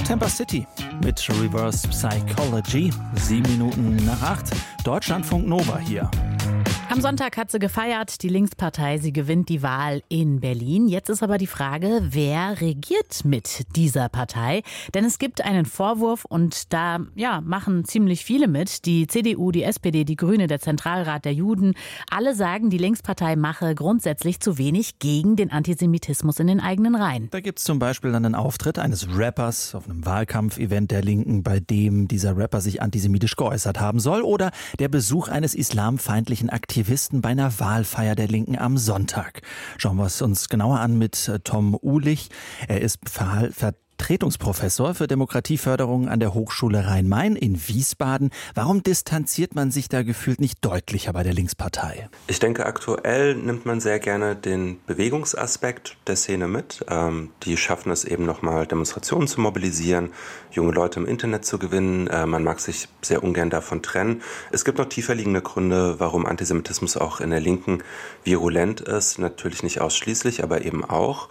Temper City mit Reverse Psychology. 7:07. Deutschlandfunk Nova hier. Am Sonntag hat sie gefeiert, die Linkspartei, sie gewinnt die Wahl in Berlin. Jetzt ist aber die Frage, wer regiert mit dieser Partei? Denn es gibt einen Vorwurf und da machen ziemlich viele mit. Die CDU, die SPD, die Grüne, der Zentralrat der Juden. Alle sagen, die Linkspartei mache grundsätzlich zu wenig gegen den Antisemitismus in den eigenen Reihen. Da gibt es zum Beispiel dann einen Auftritt eines Rappers auf einem Wahlkampfevent der Linken, bei dem dieser Rapper sich antisemitisch geäußert haben soll. Oder der Besuch eines islamfeindlichen Aktivisten bei einer Wahlfeier der Linken am Sonntag. Schauen wir es uns genauer an mit Tom Uhlich. Er ist Vertretungsprofessor für Demokratieförderung an der Hochschule Rhein-Main in Wiesbaden. Warum distanziert man sich da gefühlt nicht deutlicher bei der Linkspartei? Ich denke, aktuell nimmt man sehr gerne den Bewegungsaspekt der Szene mit. Die schaffen es eben nochmal, Demonstrationen zu mobilisieren, junge Leute im Internet zu gewinnen. Man mag sich sehr ungern davon trennen. Es gibt noch tiefer liegende Gründe, warum Antisemitismus auch in der Linken virulent ist. Natürlich nicht ausschließlich, aber eben auch.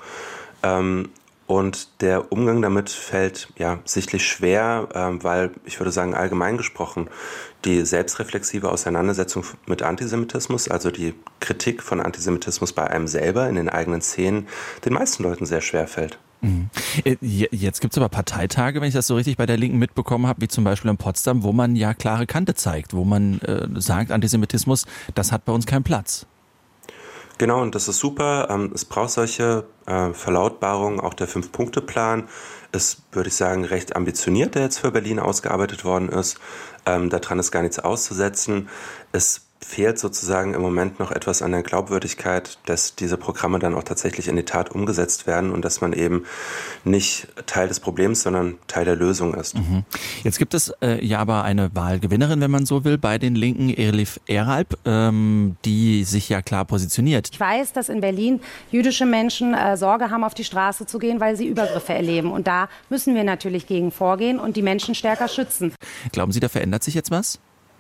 Und der Umgang damit fällt sichtlich schwer, weil, ich würde sagen, allgemein gesprochen, die selbstreflexive Auseinandersetzung mit Antisemitismus, also die Kritik von Antisemitismus bei einem selber in den eigenen Szenen, den meisten Leuten sehr schwer fällt. Jetzt gibt es aber Parteitage, wenn ich das so richtig bei der Linken mitbekommen habe, wie zum Beispiel in Potsdam, wo man ja klare Kante zeigt, wo man sagt, Antisemitismus, das hat bei uns keinen Platz. Genau, und das ist super. Es braucht solche Verlautbarungen. Auch der 5-Punkte-Plan ist, würde ich sagen, recht ambitioniert, der jetzt für Berlin ausgearbeitet worden ist. Daran ist gar nichts auszusetzen. Es fehlt sozusagen im Moment noch etwas an der Glaubwürdigkeit, dass diese Programme dann auch tatsächlich in die Tat umgesetzt werden und dass man eben nicht Teil des Problems, sondern Teil der Lösung ist. Jetzt gibt es aber eine Wahlgewinnerin, wenn man so will, bei den Linken, Elif Eralp, die sich ja klar positioniert. Ich weiß, dass in Berlin jüdische Menschen Sorge haben, auf die Straße zu gehen, weil sie Übergriffe erleben. Und da müssen wir natürlich gegen vorgehen und die Menschen stärker schützen. Glauben Sie, da verändert sich jetzt was?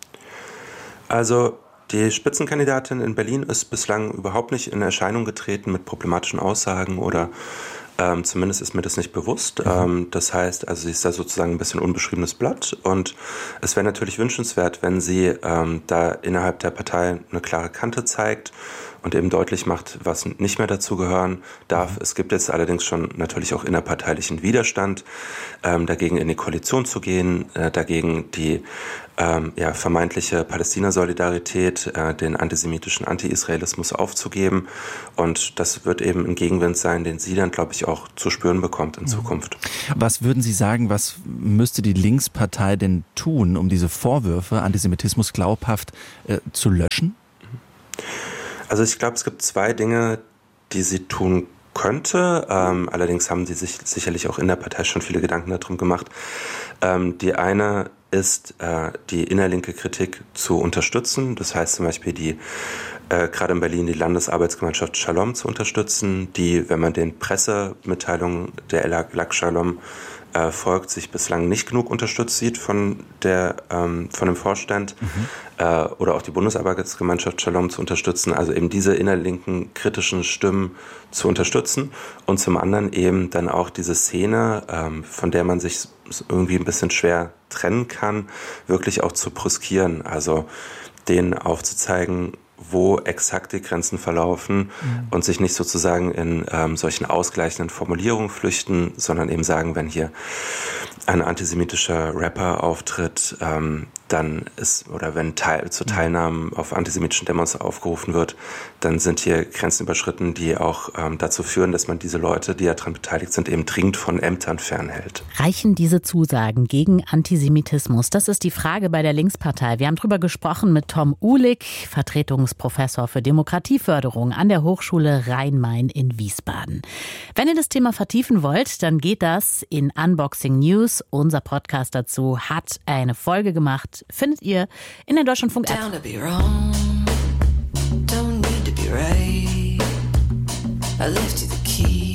Also die Spitzenkandidatin in Berlin ist bislang überhaupt nicht in Erscheinung getreten mit problematischen Aussagen oder zumindest ist mir das nicht bewusst. Das heißt, also sie ist da sozusagen ein bisschen unbeschriebenes Blatt und es wäre natürlich wünschenswert, wenn sie da innerhalb der Partei eine klare Kante zeigt und eben deutlich macht, was nicht mehr dazu gehören darf. Es gibt jetzt allerdings schon natürlich auch innerparteilichen Widerstand, dagegen in die Koalition zu gehen, dagegen die vermeintliche Palästina-Solidarität, den antisemitischen Anti-Israelismus aufzugeben. Und das wird eben ein Gegenwind sein, den sie dann, glaube ich, auch zu spüren bekommt in Zukunft. Was würden Sie sagen, was müsste die Linkspartei denn tun, um diese Vorwürfe, Antisemitismus glaubhaft zu löschen? Also ich glaube, es gibt 2 Dinge, die sie tun könnte. Allerdings haben sie sich sicherlich auch in der Partei schon viele Gedanken darum gemacht. Die eine ist, die innerlinke Kritik zu unterstützen. Das heißt zum Beispiel gerade in Berlin die Landesarbeitsgemeinschaft Shalom zu unterstützen, die, wenn man den Pressemitteilungen der Elag Shalom folgt, sich bislang nicht genug unterstützt sieht von dem Vorstand oder auch die Bundesarbeitsgemeinschaft Shalom zu unterstützen, also eben diese innerlinken kritischen Stimmen zu unterstützen und zum anderen eben dann auch diese Szene, von der man sich irgendwie ein bisschen schwer trennen kann, wirklich auch zu brüskieren, also denen aufzuzeigen, wo exakt die Grenzen verlaufen und sich nicht sozusagen in solchen ausgleichenden Formulierungen flüchten, sondern eben sagen, wenn hier ein antisemitischer Rapper auftritt, dann ist, oder wenn zur Teilnahme auf antisemitischen Demos aufgerufen wird, dann sind hier Grenzen überschritten, die auch dazu führen, dass man diese Leute, die daran beteiligt sind, eben dringend von Ämtern fernhält. Reichen diese Zusagen gegen Antisemitismus? Das ist die Frage bei der Linkspartei. Wir haben darüber gesprochen mit Tom Uhlich, Vertretungsprofessor für Demokratieförderung an der Hochschule Rhein-Main in Wiesbaden. Wenn ihr das Thema vertiefen wollt, dann geht das in Unboxing News. Unser Podcast dazu hat eine Folge gemacht. Findet ihr in der Deutschlandfunk-App. Down to be wrong, don't need to be right. I left you the key.